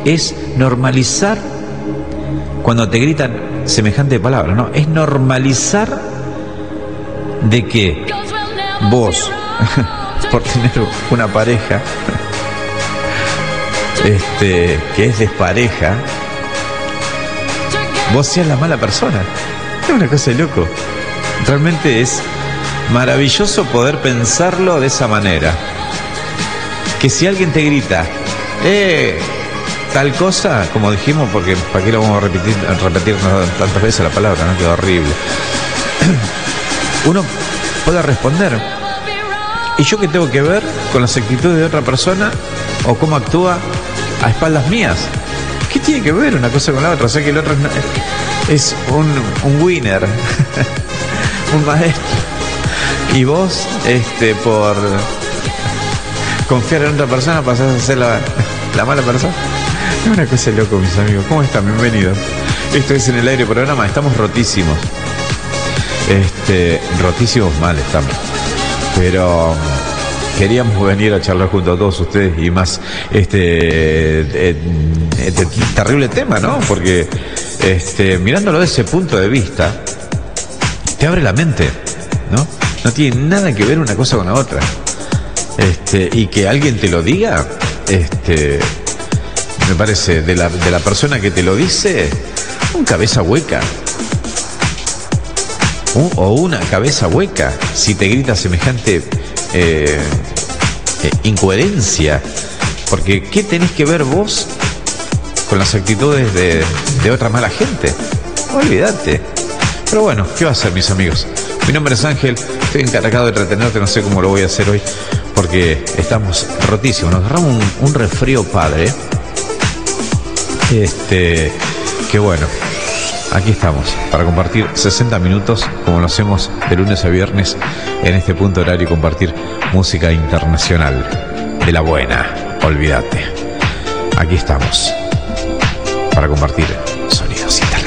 es normalizar cuando te gritan semejante palabra, ¿no? Es normalizar de que vos, por tener una pareja, que es despareja, vos seas la mala persona. Es una cosa de loco. Realmente es maravilloso poder pensarlo de esa manera. Que si alguien te grita, tal cosa, como dijimos, porque para qué lo vamos a repetir tantas veces la palabra, ¿no? Qué horrible. Uno puede responder, ¿y yo qué tengo que ver con las actitudes de otra persona o cómo actúa a espaldas mías? ¿Qué tiene que ver una cosa con la otra? O sea que el otro es un winner, un maestro, y vos, por confiar en otra persona, pasás a ser la mala persona. Es una cosa de loco, mis amigos. ¿Cómo están? Bienvenidos. Esto es En el Aire Programa. Estamos rotísimos. Rotísimos mal estamos. Pero queríamos venir a charlar junto a todos ustedes y más terrible tema, ¿no? Porque mirándolo desde ese punto de vista, te abre la mente, ¿no? No tiene nada que ver una cosa con la otra. Y que alguien te lo diga, me parece, de la persona que te lo dice, un cabeza hueca. O una cabeza hueca, si te grita semejante incoherencia. Porque ¿qué tenés que ver vos con las actitudes de otra mala gente? Olvídate. Pero bueno, ¿qué va a hacer, mis amigos? Mi nombre es Ángel, estoy encargado de entretenerte, no sé cómo lo voy a hacer hoy, porque estamos rotísimos, nos agarramos un resfrío padre. Que bueno, aquí estamos para compartir 60 minutos, como lo hacemos de lunes a viernes en este punto horario, y compartir música internacional de la buena, olvídate. Aquí estamos para compartir sonidos internacionales.